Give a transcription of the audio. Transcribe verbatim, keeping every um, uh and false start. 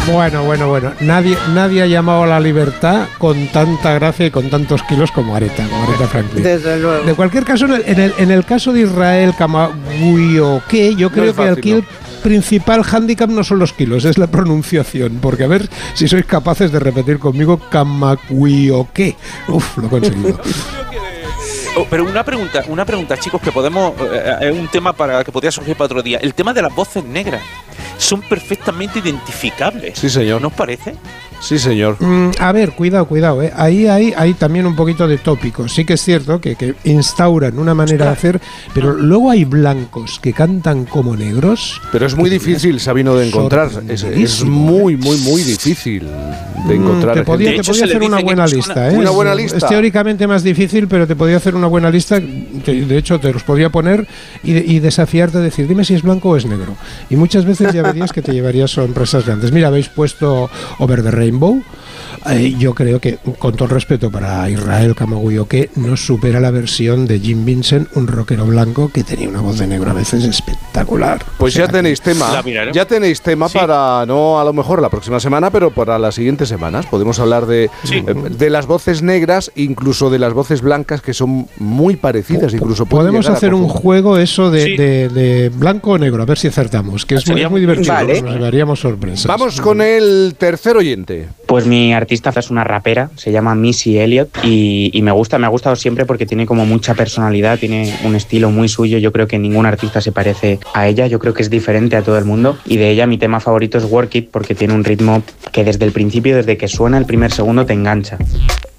Bueno, bueno, bueno. Nadie, nadie ha llamado a la libertad con tanta gracia y con tantos kilos como Aretha, como Aretha Franklin. Desde luego. De cualquier caso, en el, en el caso de Israel Kamagüey-Oqué, yo creo no que aquí el principal hándicap no son los kilos, es la pronunciación. Porque a ver si sois capaces de repetir conmigo Kamagüey-Oqué. Uf, lo he conseguido. Oh, pero una pregunta, una pregunta, chicos, que podemos, es eh, un tema para que podría surgir para otro día. El tema de las voces negras son perfectamente identificables. Sí, señor. ¿No os parece? Sí, señor. Mm, a ver, cuidado, cuidado. ¿eh? Ahí hay, hay también un poquito de tópico. Sí que es cierto que, que instauran una manera de hacer, pero luego hay blancos que cantan como negros. Pero es muy difícil, Sabino, de encontrar. Es, es muy, muy, muy difícil de encontrar. Mm, te podía, te podía hacer una buena lista. ¿eh? Una buena lista. Es teóricamente más difícil, pero te podía hacer una buena lista. De hecho, te los podría poner y, y desafiarte a decir, dime si es blanco o es negro. Y muchas veces ya verías que te llevarías a sorpresas grandes. Mira, habéis puesto Over the Rainbow. Eh, yo creo que, con todo el respeto para Israel Kamagüey-Oqué, no supera la versión de Jim Vincent, un rockero blanco que tenía una voz de negro a veces espectacular. Pues o sea, ya tenéis tema, ya tenéis tema sí. para, no a lo mejor la próxima semana, pero para las siguientes semanas. Podemos hablar de, sí. eh, de las voces negras, incluso de las voces blancas, que son muy parecidas. Incluso podemos hacer un juego eso de, sí. de, de blanco o negro, a ver si acertamos, que es muy, muy divertido, vale. Nos llevaríamos sorpresas. Vamos con el tercer oyente. Pues mi artista es una rapera, se llama Missy Elliott y, y me gusta, me ha gustado siempre porque tiene como mucha personalidad, tiene un estilo muy suyo. Yo creo que ningún artista se parece a ella, yo creo que es diferente a todo el mundo, y de ella mi tema favorito es Work It porque tiene un ritmo que desde el principio, desde que suena el primer segundo te engancha.